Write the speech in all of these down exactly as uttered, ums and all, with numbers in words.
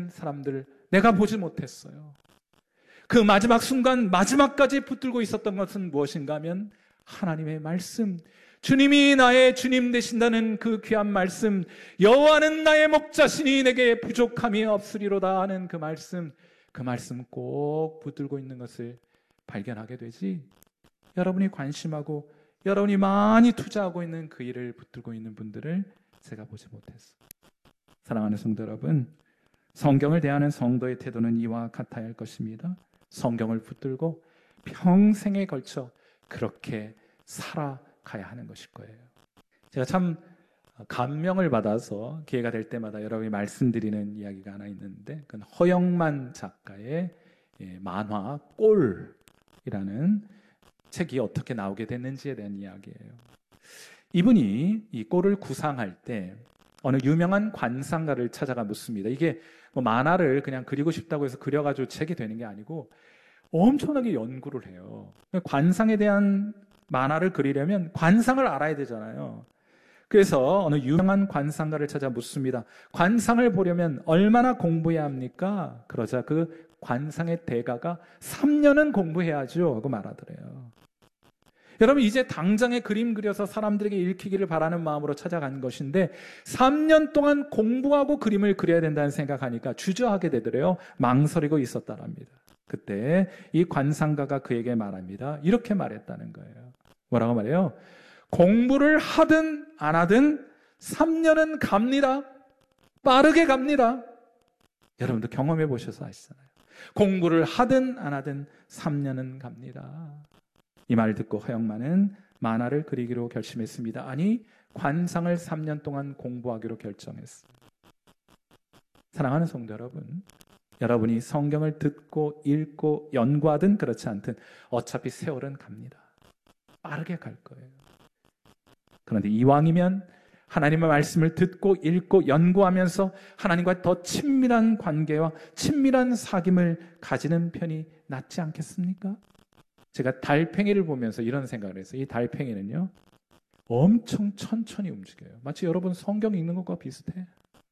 있는 사람들 내가 보지 못했어요. 그 마지막 순간 마지막까지 붙들고 있었던 것은 무엇인가 하면 하나님의 말씀, 주님이 나의 주님 되신다는 그 귀한 말씀, 여호와는 나의 목자시니 내게 부족함이 없으리로다 하는 그 말씀, 그 말씀 꼭 붙들고 있는 것을 발견하게 되지, 여러분이 관심하고 여러분이 많이 투자하고 있는 그 일을 붙들고 있는 분들을 제가 보지 못했어요. 사랑하는 성도 여러분, 성경을 대하는 성도의 태도는 이와 같아야 할 것입니다. 성경을 붙들고 평생에 걸쳐 그렇게 살아가야 하는 것일 거예요. 제가 참 감명을 받아서 기회가 될 때마다 여러분이 말씀드리는 이야기가 하나 있는데, 그건 허영만 작가의 만화 꼴이라는 책이 어떻게 나오게 됐는지에 대한 이야기예요. 이분이 이 꼴을 구상할 때 어느 유명한 관상가를 찾아가 묻습니다. 이게 뭐 만화를 그냥 그리고 싶다고 해서 그려가지고 책이 되는 게 아니고 엄청나게 연구를 해요. 관상에 대한 만화를 그리려면 관상을 알아야 되잖아요. 그래서 어느 유명한 관상가를 찾아 묻습니다. 관상을 보려면 얼마나 공부해야 합니까? 그러자 그 관상의 대가가 삼 년은 공부해야죠 하고 말하더래요. 여러분, 이제 당장에 그림 그려서 사람들에게 읽히기를 바라는 마음으로 찾아간 것인데 삼 년 동안 공부하고 그림을 그려야 된다는 생각하니까 주저하게 되더래요. 망설이고 있었다랍니다. 그때 이 관상가가 그에게 말합니다. 이렇게 말했다는 거예요. 뭐라고 말해요? 공부를 하든 안 하든 삼 년은 갑니다. 빠르게 갑니다. 여러분도 경험해 보셔서 아시잖아요. 공부를 하든 안 하든 삼 년은 갑니다. 이 말을 듣고 허영만은 만화를 그리기로 결심했습니다. 아니, 관상을 삼 년 동안 공부하기로 결정했습니다. 사랑하는 성도 여러분, 여러분이 성경을 듣고 읽고 연구하든 그렇지 않든 어차피 세월은 갑니다. 빠르게 갈 거예요. 그런데 이왕이면 하나님의 말씀을 듣고 읽고 연구하면서 하나님과 더 친밀한 관계와 친밀한 사귐을 가지는 편이 낫지 않겠습니까? 제가 달팽이를 보면서 이런 생각을 했어요. 이 달팽이는요, 엄청 천천히 움직여요. 마치 여러분 성경 읽는 것과 비슷해.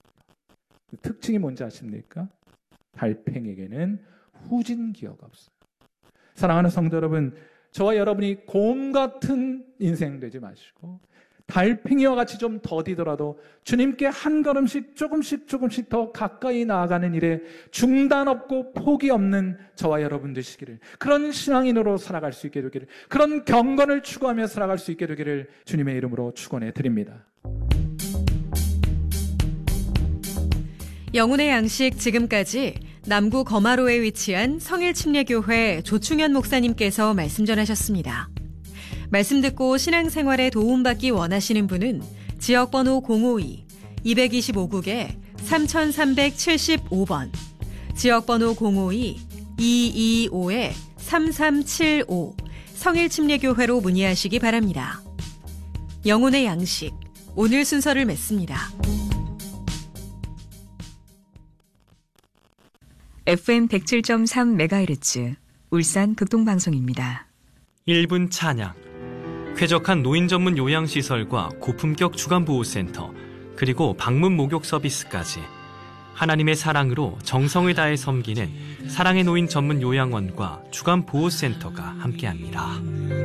그 특징이 뭔지 아십니까? 달팽이에게는 후진 기어가 없어요. 사랑하는 성도 여러분, 저와 여러분이 곰 같은 인생 되지 마시고 달팽이와 같이 좀 더디더라도 주님께 한 걸음씩 조금씩 조금씩 더 가까이 나아가는 일에 중단 없고 포기 없는 저와 여러분 되시기를, 그런 신앙인으로 살아갈 수 있게 되기를, 그런 경건을 추구하며 살아갈 수 있게 되기를 주님의 이름으로 축원해 드립니다. 영혼의 양식, 지금까지 남구 거마로에 위치한 성일침례교회 조충현 목사님께서 말씀 전하셨습니다. 말씀 듣고 신앙생활에 도움받기 원하시는 분은 지역번호 공오이 이이십오국에 삼삼칠오 번, 지역번호 공오이 이이오 삼삼칠오 성일침례교회로 문의하시기 바랍니다. 영혼의 양식, 오늘 순서를 맺습니다. 에프엠 백칠 점 삼 메가헤르츠 울산 극동방송입니다. 일 분 찬양. 쾌적한 노인 전문 요양시설과 고품격 주간보호센터, 그리고 방문 목욕 서비스까지 하나님의 사랑으로 정성을 다해 섬기는 사랑의 노인 전문 요양원과 주간보호센터가 함께합니다.